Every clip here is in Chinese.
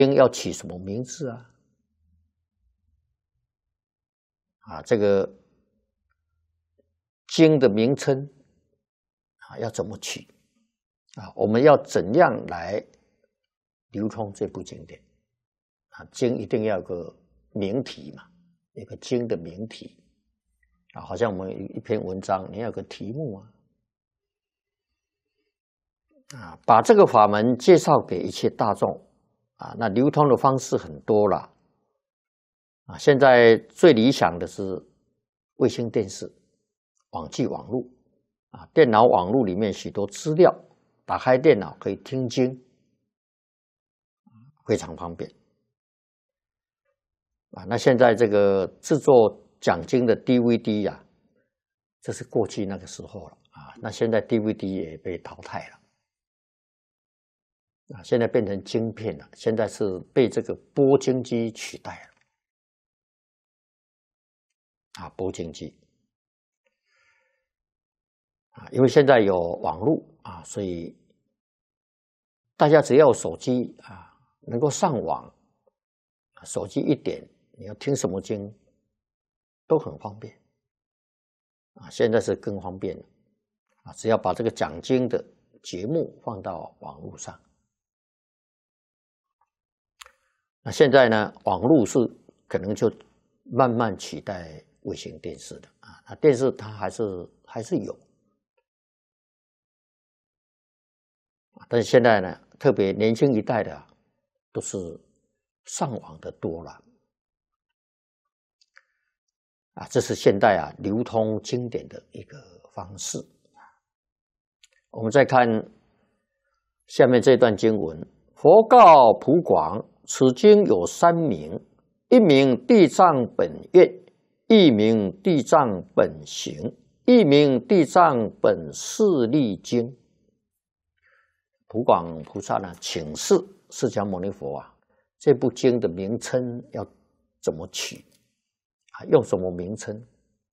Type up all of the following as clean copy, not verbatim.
经要起什么名字这个经的名称要怎么取我们要怎样来流通这部经典经一定要有个名题嘛，一个经的名题好像我们一篇文章你要有个题目把这个法门介绍给一切大众那流通的方式很多了现在最理想的是卫星电视、网际网络电脑网络里面许多资料，打开电脑可以听经，非常方便那现在这个制作讲经的 DVD 这是过去那个时候了那现在 DVD 也被淘汰了现在变成晶片了，现在是被这个播经机取代了播经机因为现在有网络所以大家只要有手机能够上网，手机一点你要听什么经都很方便现在是更方便了只要把这个讲经的节目放到网络上那现在呢，网络是可能就慢慢取代卫星电视的那电视它还是有但是现在呢，特别年轻一代的都是上网的多了这是现代流通经典的一个方式我们再看下面这段经文：佛告普广，此经有三名，一名地藏本愿，一名地藏本行，一名地藏本势力经。普广菩萨呢，请示释迦牟尼佛这部经的名称要怎么取用什么名称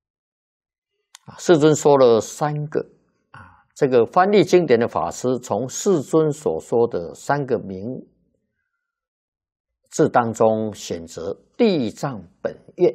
世尊说了三个这个翻译经典的法师从世尊所说的三个名字当中选择地藏本愿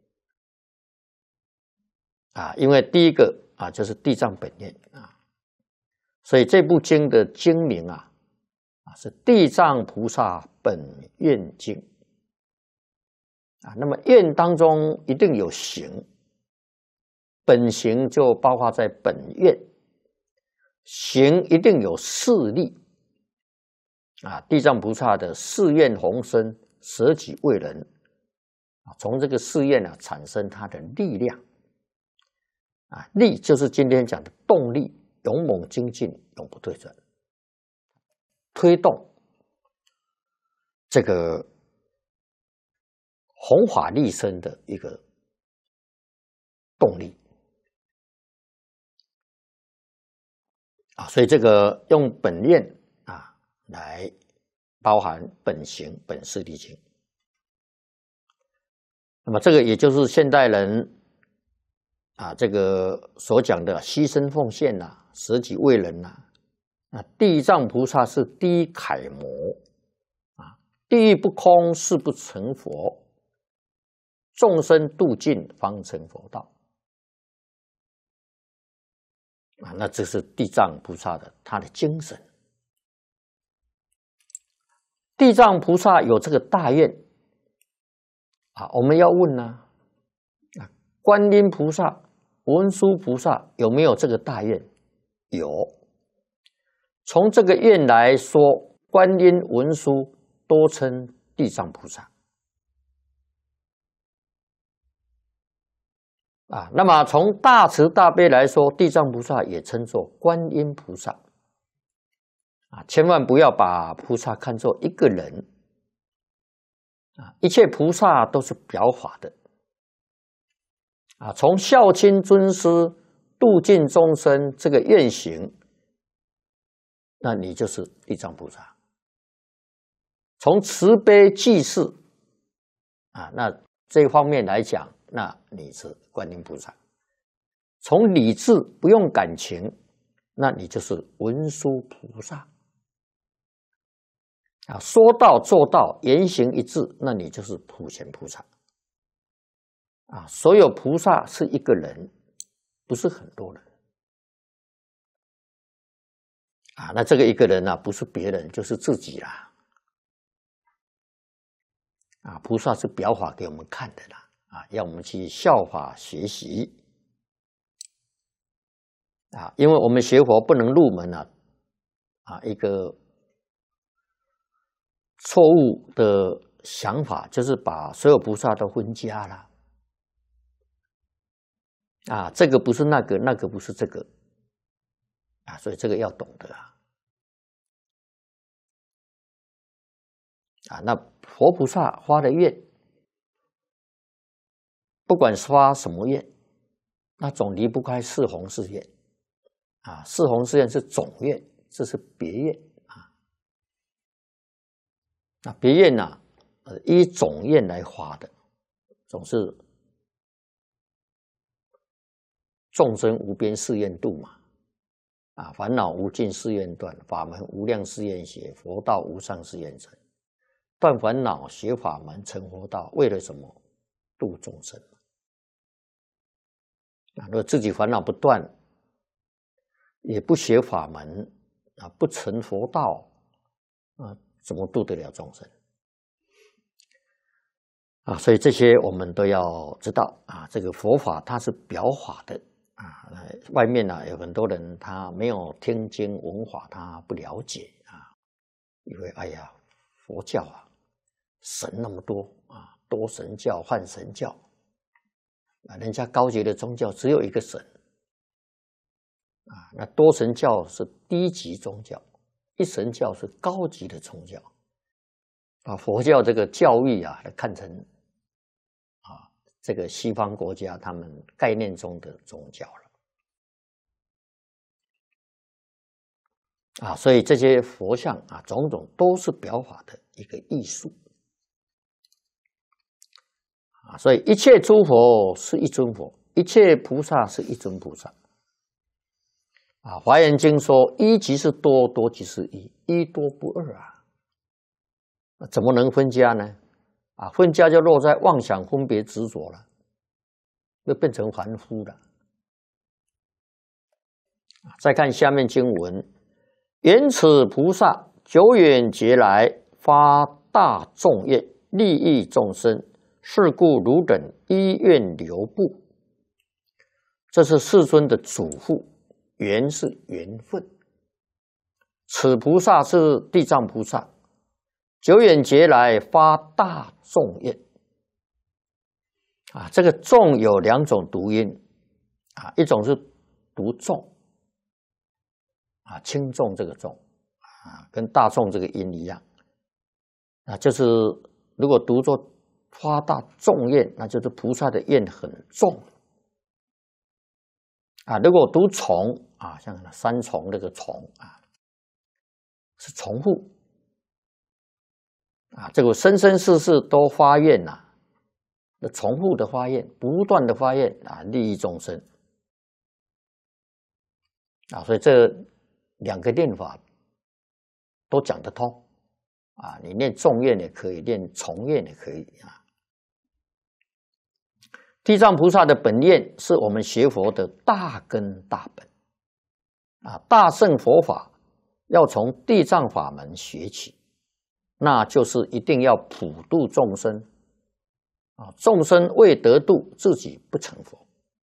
因为第一个就是地藏本愿所以这部经的经名是地藏菩萨本愿经那么愿当中一定有行，本行就包括在本愿，行一定有势力地藏菩萨的誓愿宏深，舍己为人从这个誓愿产生它的力量力就是今天讲的动力，勇猛精进，永不退转，推动这个弘法利生的一个动力所以这个用本愿来包含本行、本势力经。那么这个也就是现代人这个所讲的牺牲奉献舍己为人地藏菩萨是第一楷模地狱不空，誓不成佛，众生度尽，方成佛道那这是地藏菩萨的他的精神。地藏菩萨有这个大愿我们要问观音菩萨、文殊菩萨有没有这个大愿？有。从这个愿来说，观音、文殊多称地藏菩萨那么从大慈大悲来说，地藏菩萨也称作观音菩萨千万不要把菩萨看作一个人一切菩萨都是表法的从孝亲尊师度尽众生这个愿行，那你就是地藏菩萨。从慈悲济世那这一方面来讲，那你是观音菩萨。从理智不用感情，那你就是文殊菩萨啊，说到做到，言行一致，那你就是普贤菩萨。啊，所有菩萨是一个人，不是很多人。啊，那这个一个人呢，不是别人，就是自己啦。啊，菩萨是表法给我们看的啦，啊，要我们去效法学习。啊，因为我们学佛不能入门啊，一个错误的想法就是把所有菩萨都分家了。啊，这个不是那个，那个不是这个。啊，所以这个要懂得啊。啊，那佛菩萨发的愿，不管是发什么愿，那总离不开四弘誓愿。啊，四弘誓愿是总愿，这是别愿啊。那别愿呢，依总愿来发的，总是众生无边誓愿度嘛。啊，烦恼无尽誓愿断，法门无量誓愿学，佛道无上誓愿成。断烦恼，学法门，成佛道，为了什么？度众生。啊，如果自己烦恼不断，也不学法门，啊，不成佛道，啊，怎么度得了众生？啊，所以这些我们都要知道啊。这个佛法它是表法的啊，外面呢有很多人他没有听经闻法，他不了解啊，以为哎呀，佛教啊，神那么多啊，多神教、幻神教啊，人家高级的宗教只有一个神啊，那多神教是低级宗教，一神教是高级的宗教，把佛教这个教育啊看成啊这个西方国家他们概念中的宗教了啊，所以这些佛像啊，种种都是表法的一个艺术啊，所以一切诸佛是一尊佛，一切菩萨是一尊菩萨。啊，《华严经》说：“一即是多，多即是一，一多不二啊。”怎么能分家呢？啊，分家就落在妄想、分别、执着了，就变成凡夫了。再看下面经文：“缘此菩萨久远劫来发大众愿，利益众生，是故汝等依愿流布。”这是世尊的嘱咐。缘是缘分，此菩萨是地藏菩萨，久远劫来发大众愿啊。这个众有两种读音啊，一种是读众啊，轻重这个重啊，跟大众这个音一样啊，就是如果读作发大众愿，那就是菩萨的愿很重啊。如果读重啊，像三重这个重啊，是重复啊，这个生生世世都发愿呐，那重复的发愿，不断的发愿啊，利益众生啊，所以这两个念法都讲得通啊，你念重愿也可以，念重愿也可以啊。地藏菩萨的本愿是我们学佛的大根大本。啊，大乘佛法要从地藏法门学起，那就是一定要普度众生啊！众生未得度，自己不成佛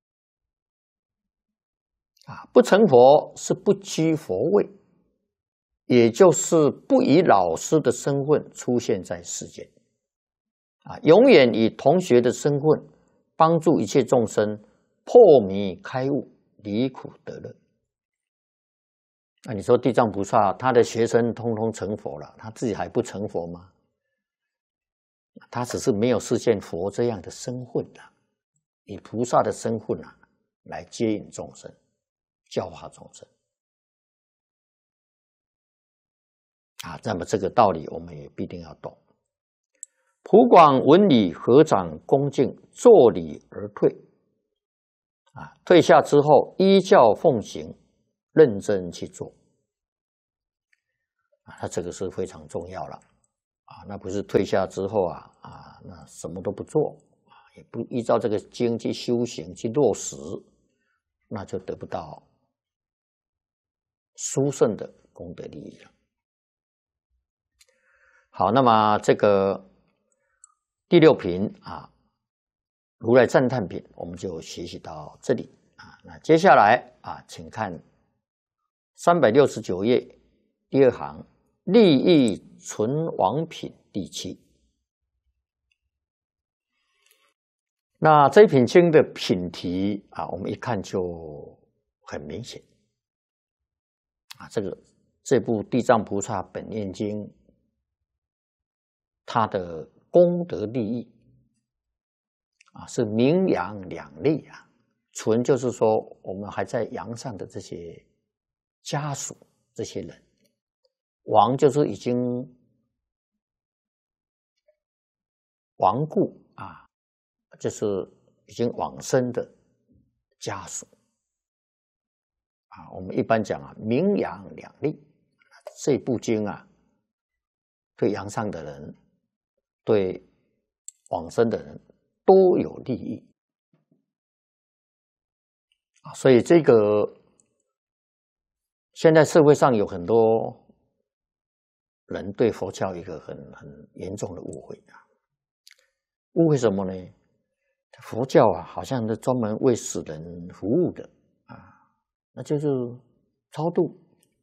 啊！不成佛是不居佛位，也就是不以老师的身份出现在世间啊，永远以同学的身份帮助一切众生破迷开悟，离苦得乐。那你说地藏菩萨他的学生通通成佛了，他自己还不成佛吗？他只是没有实现佛这样的身份了，以菩萨的身份啊来接引众生，教化众生啊。那么这个道理我们也必定要懂。普广闻礼，合掌恭敬，作礼而退啊。退下之后，依教奉行。认真去做啊，它这个是非常重要了那不是退下之后那什么都不做也不依照这个经去修行去落实，那就得不到殊胜的功德利益了。好，那么这个第6品如来赞叹品，我们就学习到这里那接下来请看369页第2行利益存亡品第7。那这一品经的品题我们一看就很明显这部《地藏菩萨本愿经》，它的功德利益是名扬两利存就是说我们还在阳上的这些家属这些人，亡就是已经亡故就是已经往生的家属我们一般讲名扬两利，这部经对阳上的人对往生的人都有利益所以这个现在社会上有很多人对佛教有一个很严重的误会误会什么呢？佛教好像是专门为死人服务的那就是超度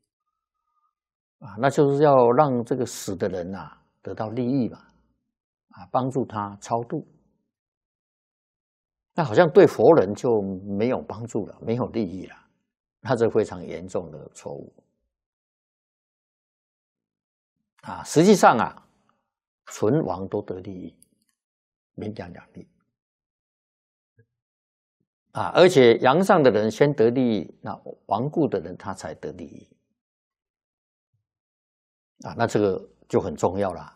那就是要让这个死的人得到利益嘛帮助他超度，那好像对佛人就没有帮助了，没有利益了，那这非常严重的错误实际上存亡都得利益，名扬两利而且阳上的人先得利益，那亡故的人他才得利益那这个就很重要了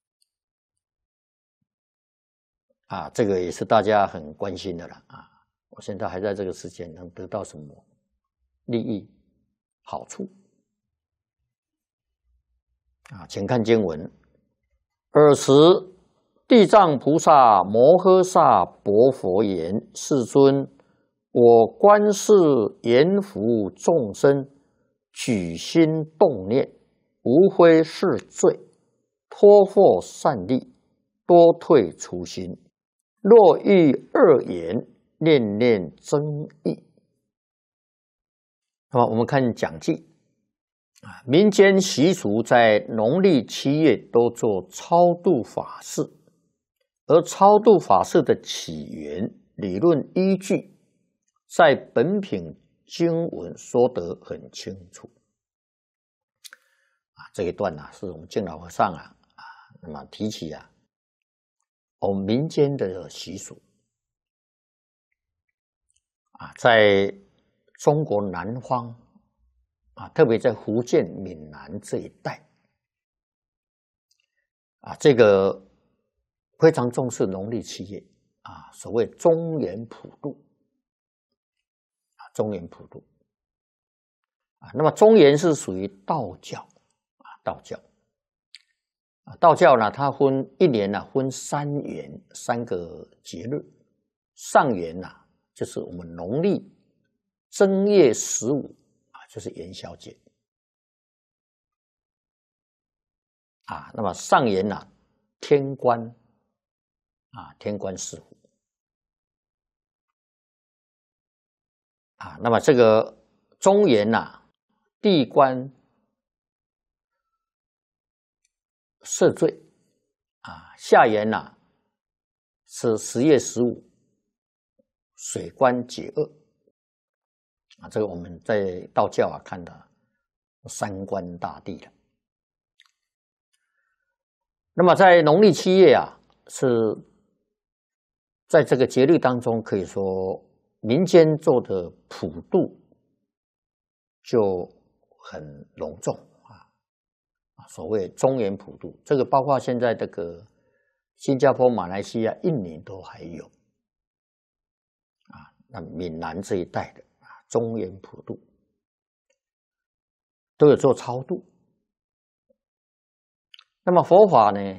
这个也是大家很关心的了我现在还在这个世间能得到什么利益好处请看经文。尔时地藏菩萨摩诃萨薄佛言：世尊，我观世言服众生，举心动念，无非是罪，托获善利，多退初心。若遇恶言，念念增益。那么我们看讲记民间习俗在农历7月都做超度法事，而超度法事的起源、理论依据，在本品经文说得很清楚这一段是我们净老和尚那么提起我们民间的习俗在中国南方特别在福建闽南这一带这个非常重视农历7月所谓中元普渡中元普渡那么中元是属于道教道教呢，它一年分3元，3个节日。上元就是我们农历正月15就是元宵节那么上元天官天官赐福那么这个中元地官赦罪下元是10月15水官解厄这个我们在道教看的三官大帝了。那么在农历7月是在这个节日当中，可以说民间做的普渡就很隆重所谓中元普渡，这个包括现在这个新加坡、马来西亚、印尼都还有那闽南这一带的中元普渡都有做超度那么佛法呢，